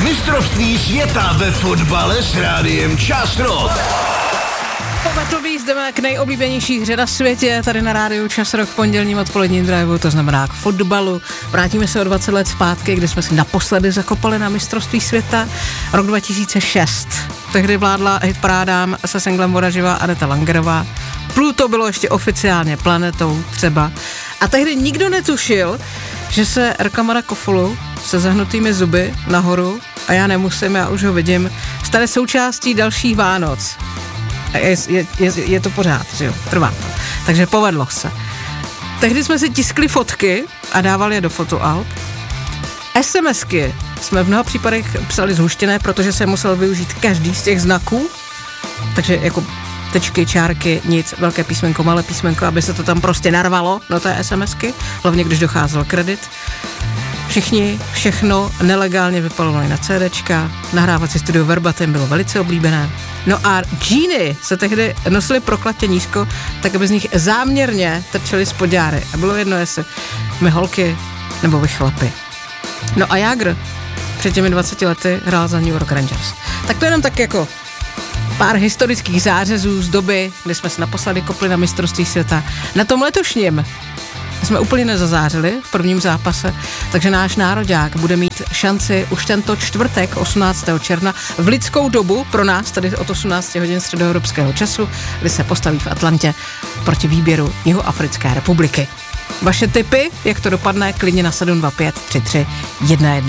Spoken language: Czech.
Mistrovství světa ve fotbale s rádiem Čas Rock. Po Battlebeast jdeme k nejoblíbenější hře na světě, tady na rádiu Čas Rock v pondělním odpoledním driveu, to znamená k fotbalu. Vrátíme se o 20 let zpátky, kdy jsme si naposledy zakopali na mistrovství světa. Rok 2006. Tehdy vládla hitparádám se singlem Voda živá Aneta Langerová. Pluto bylo ještě oficiálně planetou třeba. A tehdy nikdo netušil, že se Erkamara Kofulu se zahnutými zuby nahoru, a já nemusím, já už ho vidím, stane součástí dalších Vánoc. Je to pořád, že jo, trvá to. Takže povedlo se. Tehdy jsme si tiskli fotky a dávali je do fotoalb. SMSky jsme v mnoha případech psali zhuštěné, protože se musel využít každý z těch znaků. Takže jako tečky, čárky, nic, velké písmenko, malé písmenko, aby se to tam prostě narvalo do té SMSky, hlavně když docházel kredit. Všichni všechno nelegálně vypalovali na CDčka, nahrávací studio Verbatim bylo velice oblíbené. No a džíny se tehdy nosily proklatě nízko, tak aby z nich záměrně trčely spodňáry. A bylo jedno, jestli my holky nebo vy chlapi. No a Jágr před těmi 20 lety hrál za New York Rangers. Tak to jenom tak jako pár historických zářezů z doby, kdy jsme se naposledy kopli na mistrovství světa. Na tom letošním jsme úplně nezazářili v prvním zápase, takže náš nároďák bude mít šanci už tento čtvrtek 18. června v lidskou dobu pro nás, tedy od 18 hodin středoevropského času, kdy se postaví v Atlantě proti výběru Jihoafrické republiky. Vaše tipy, jak to dopadne, klidně na 725 33 11.